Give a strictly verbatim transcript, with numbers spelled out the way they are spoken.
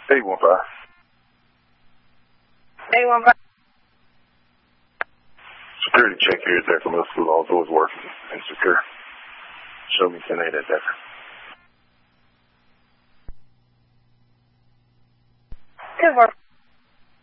eight one five. eight one five. Security check here at Decker Middle School. All doors working and secure. Show me ten eight at Decker. Good work.